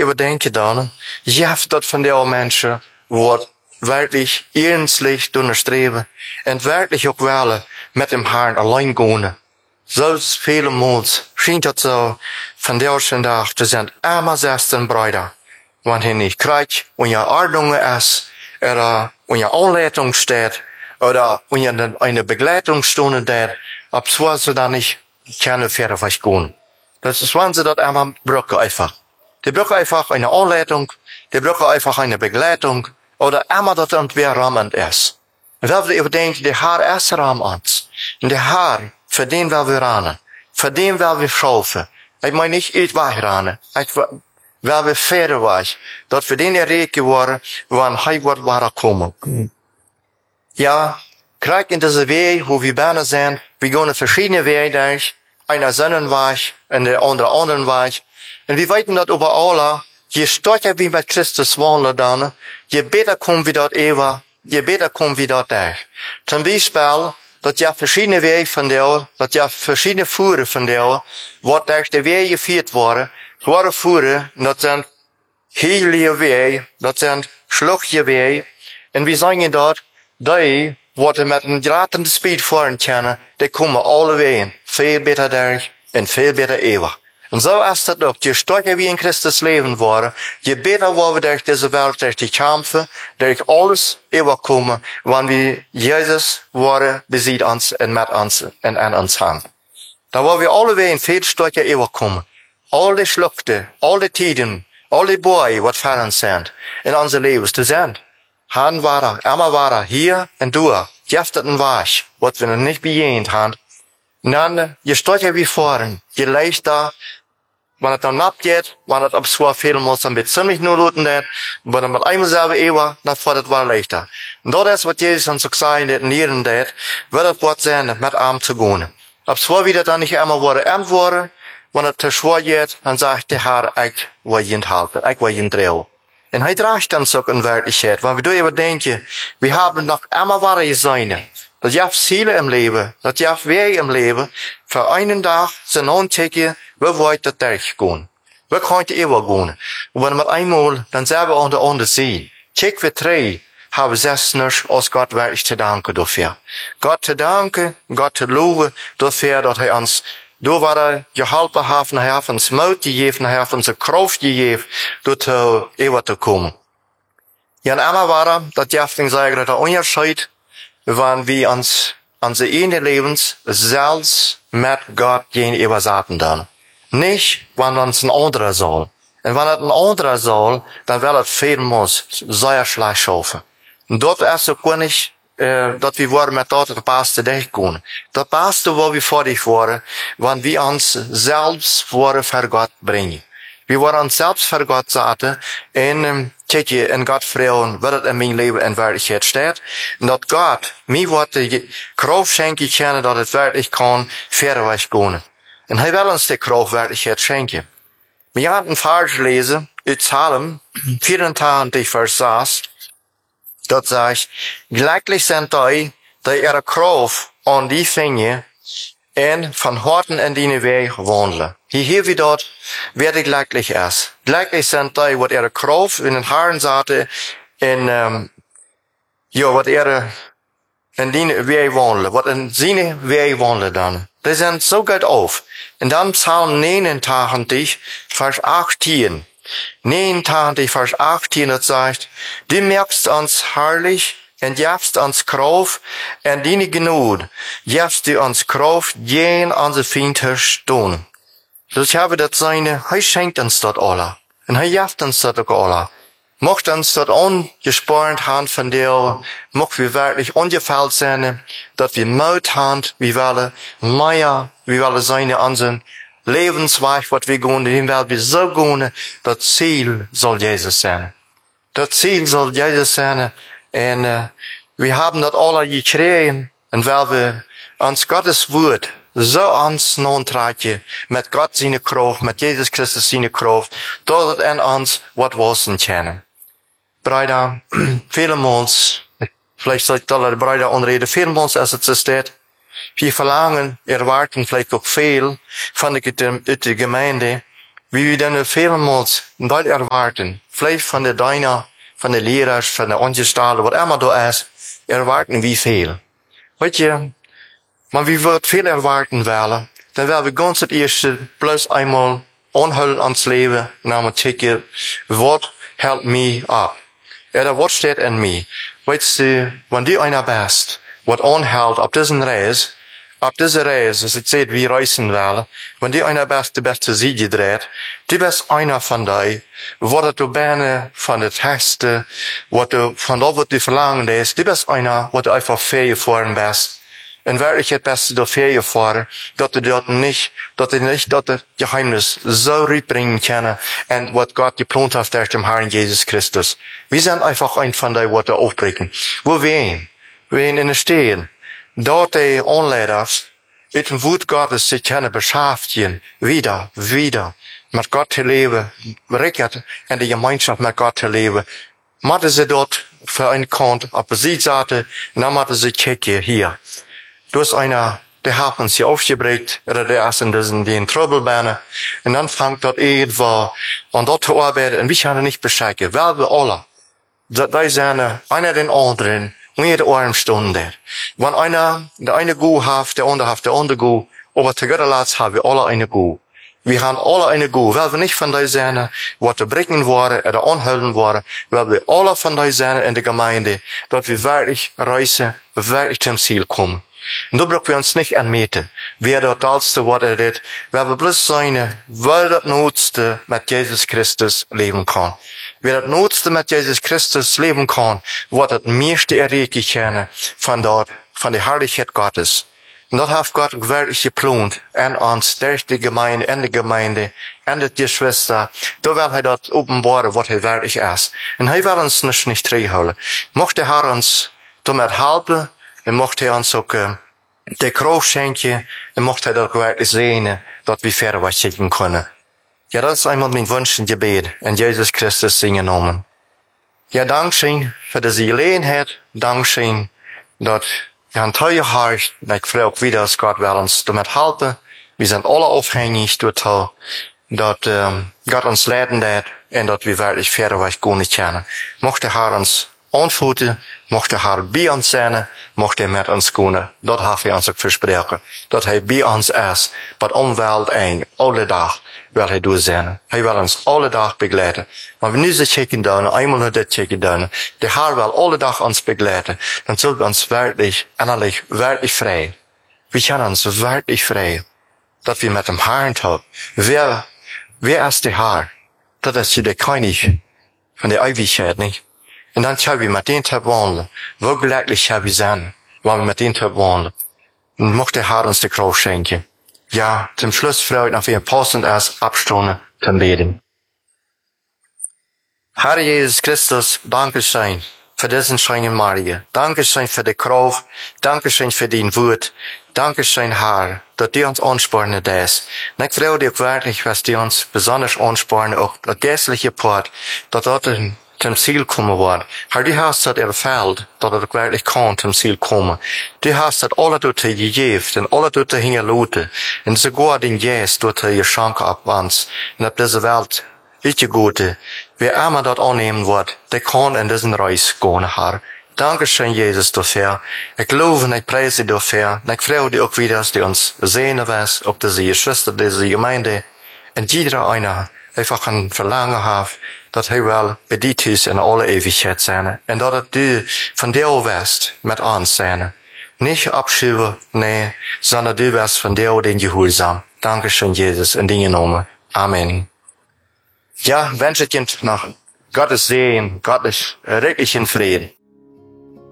überdenken dann, jeft dat van die mensen wordt werkelijk ernstlich doorstreven en werkelijk ook wel met hem Herrn allein gaan. Zoals vele maals schijnt dat zo van deze dag te zijn immer 16 Brüder. Want hij niet krijgt, wanneer Ordnungen is, oder wanneer Anleitung steht, oder wanneer eine Begleitung stunden dat, ab so sie dann nicht keine Pferde was gehen. Das ist, wenn sie das einmal brauchen einfach. Die brauchen einfach eine Anleitung, die brauchen einfach eine Begleitung, oder immer dat het weer rammend is. En wel we überdenken, de Herr is ram ons. En de Herr, voor den wel we ranen. Voor den wel we schaufen. Ik meen niet iets wegranen. Ik wel we verder was. Dat we den reken worden, wanneer hij wordt waar komen. Ja, krijg in deze weg, hoe we bijna zijn, we gaan verschillende wegen durch. Einer Sonnenweg, en de andere weg. En we weten dat over alle, je stärker wie mit Christus wandelt dann, je beter kommen wir dort ever, je beter kommen wir dort durch. Zum Beispiel, dat je verschiedene wegen van jou, dat je verschiedene voeren van jou, wat durch de wegen gevierd worden, zware voeren, dat zijn heilige wegen, dat zijn schluchtige wegen, en we zeggen dat, die, wat we met een gratende speed fahren kunnen, die komen alle wegen veel beter durch en veel beter eeuwig. En zo is het ook. Je stärker wie in Christus leven worden, je beter worden we durch deze wereld, durch die Kämpfe, durch alles überkommen, wanneer we Jezus worden bezieht ons en met ons en aan ons haben. Dan worden we alle wegen veel stärker überkommen. Al die Schluchten, al die Tiden, al die Boeien, wat voor ons zijn, in onze levens te zijn. Han waren, immer waren, hier en door. Jeftet een Weg, wat we nog niet bejegend hebben. En dan, je stärker wie voren, je leichter, wanneer het dan nap geht, wanneer het op zwaar veel moet, dan bet ziemlich nur looten dat, wanneer met eenmaal selber eeuwen, dan wordt het wel leichter. En dat is wat Jezus ons ook zei in het nieren dat, wil het wat zijn met arm te gaan. Op zwaar wie dat dan niet eenmaal worden antwoorden, wanneer het te zwaar gaat, dan zegt de Herr, ik wil je helpen, ik wil je draaien. En hij draagt ons ook in werkelijkheid, want we doen even denken, we hebben nog eenmaal waar zijn. Dat je hebt zielen im Leben, dat je hebt wegen im Leben, voor einen dag zijn ontdekken, we wollen dat durchgehen. We gaan het eeuwig gaan. En wanneer met eenmaal, dan zijn we aan de andere zijde. Kijk, we drie hebben zestens als God werkelijk te danken dafür. God te danken, God te loven dafür, dat hij ons, door wat hij geholpen heeft, hij heeft ons moed gegeven, hij heeft ons kracht gegeven, door eeuwig te komen. Ja, en einmal war dat je heeft zeggen dat er onderscheid, wanneer we ons, onze ene levens, zelfs met God gegenüber zaten dan. Nicht, wanneer ons een andere zal. En wanneer het een andere zal, dan wil het veel moes, zeer slecht schaffen. En dat is ook niet, dat we worden met dat het beste dichtkomen. Dat beste wat we voor dich worden, wanneer we ons zelfs worden voor God brengen. We worden ons zelfs voor God zaten, en kijk je in God vragen, wat het in mijn leven in werkelijkheid staat. En dat God mij wordt de kracht schenken kunnen, dat het werkelijk kan verder weg gaan. En hij wil ons de kracht werkelijkheid schenken. We gaan een vers lezen uit Psalm 84 vers 6. Dat zegt, gelijkelijk zijn die ihre kracht aan die vingen en van harten in die weg wandelen. Hier wie dat wer gelijkelijk is. Gelijkelijk zijn die wat ihre kracht in den Herren zaten en wat in die weg wandelen, wat in zijn weg wandelen dan. Die zijn zo goed auf. En dan Psalm 89 vers 18. 89 vers 18, dat zegt, die merkst ons herrlich en jefst ons kraft en die genoeg, jefst die ons kraft geen onze vrienden stonen. Dus hebben dat zijn, hij schenkt ons dat alle. En hij jeft ons dat ook alle. Mocht ons dat ongespaard haben van deel, mocht we werkelijk ongeveld zijn, dat we moed hebben, we willen meer, we willen zijn aan zijn levensweg, wat we gaan, die willen we zo gaan, dat ziel zal Jezus zijn. Dat ziel zal Jezus zijn, en we hebben dat alle gekregen, en wel we ons Gottes woord zo ons naantrekken, met God zijn kracht, met Jezus Christus zijn kracht, dat het in ons wat wassen kunnen. Brüder, vielmals, vielleicht soll ich alle Brüder anreden, vielmals als het so steht, wir verlangen, erwarten vielleicht auch viel von der Gemeinde, wie wir dann vielmals dort erwarten, vielleicht von der Deiner, von der Lehrer, von der Angestelle, was immer da ist, erwarten wir viel. Weet je, maar wie wird viel erwarten wollen, dann werden wir ganz das erste bloß einmal anhalten ans Leben, und dann checken, was hält mich ab? Oder was steht in mir? Weißt du, wenn du einer bist, was anhält auf diesen Reis, auf dieser Reise, als ich sehe, wie reisen wollen, wenn du einer bist, du bist zur Siege dreht, du bist einer von dir, was du bist von der Texte, was du von da, was du verlangen lässt, du bist einer, was du einfach fähig fahren bist. In Wirklichkeit bist du da fähig fahren, dass du dort nicht das Geheimnis so rüberbringen können, und was Gott geplant hat durch den Herrn Jesus Christus. Wir sind einfach ein von dir, was du aufbringen. Wo wir in den Stehen, dort die Anleiters, mit dem Wort Gottes sich können beschäftigen, wieder, mit Gott zu leben, richtig in die Gemeinschaft mit Gott zu leben. Machte sie dort für einen Kant auf der Seite, und dann machte sie checken hier. Du hast einer, der hat uns hier aufgebringt, oder der ist in den Troublebänden, und dann fängt dort irgendwo an dort zu arbeiten, und wir können nicht bescheißen, weil wir alle, da sind einer den anderen, und jede Stunde. Wenn der eine Gu hat, der andere Gu, aber zu guter Letzt haben wir alle eine Gu. Wir haben alle eine Gu, weil wir nicht von da sind, was wir bringen worden, oder anhalten worden, weil wir alle von da sind in der Gemeinde, dass wir wirklich reisen, wirklich zum Ziel kommen. Und da brauchen wir uns nicht anmeten, wer das Tollste, was redet, weil wir bloß sein, weil das Notste mit Jesus Christus leben kann. Wer das Notste mit Jesus Christus leben kann, wird das meiste erreichen können von dort, von der Herrlichkeit Gottes. Und das hat Gott wirklich geplant, in uns, durch die Gemeinde, in die Geschwister. Da will er das offenbaren, was er wirklich ist. Und er will uns nicht reinholen. Mochte er uns damit helfen, en mocht hij ons ook de kracht schenken, en mocht hij dat wirklich sehen, dat we verder wat schicken können. Ja, das ist einmal mein Wunsch und Gebet in Jesus Christus singen Namen. Ja, Dankeschön für diese Gelegenheit, Dankeschön, dass wir ein teuer Hart, ich frage auch wieder, dass Gott will uns damit helfen. Wir sind alle aufhängig total, dass Gott uns leiten wird und dass wir wirklich verder was gar nicht kennen. Mocht der Herr uns aanvoeten, mocht de Herr bij ons zijn, mocht hij met ons kunnen. Dat heeft hij ons ook versproken. Dat hij bij ons is, wat omweld en alle dag wil hij door zijn. Hij wil ons alle dag begeleiden. Maar we nu ze checken doen, eenmaal naar dit checken doen, de Herr wil alle dag ons begeleiden. Dan zullen we ons werkelijk, innerlijk, werkelijk vrij. We kunnen ons werkelijk vrij. Dat we met hem Herrn hebben. Wer is de Herr? Dat is je de König van de eeuwigheid, niet? En dan gaan we met den te wandelen. Wo glücklich gaan we zijn, wanneer we met den te wandelen. En mocht de Herr ons de kracht schenken. Ja, zum Schluss freut noch wir passend als Abstunde zum Beten. Herr Jesus Christus, Dankeschön für diesen schönen Maria. Dankeschön für die Kraft. Dankeschön für den Wort. Dankeschön, Herr, dass du uns anspornen das. Und ich freue dich wirklich, was du uns besonders anspornen, auch der geistliche Part, dass dort zum Ziel kommen wird. Herr, du hast das erfüllt, dass er wirklich kann zum Ziel kommen. Du hast das alle dort gegeben, und alle dort hingelassen, und sogar den Jesus dort geschenkt ab uns, und ab dieser Welt, ich Gute, wer immer dort annehmen wird, der kann in diesen Reis gehen, Herr. Dankeschön, Jesus, dafür. Ich lobe und ich preise dich dafür. Und ich freue dich auch wieder, dass du uns sehen wirst, ob diese Geschwister, diese Gemeinde, und jeder einer einfach ein Verlangen hat, dass er will bei dir in alle Ewigkeit sein. Und dass du von dir wirst mit uns sein. Nicht abschieben, nee, sondern du wirst von dir den Gehorsam. Dankeschön, Jesus, in deinem Namen. Amen. Ja, wünsche ich dir noch Gottes Segen, Gottes redlichen Frieden.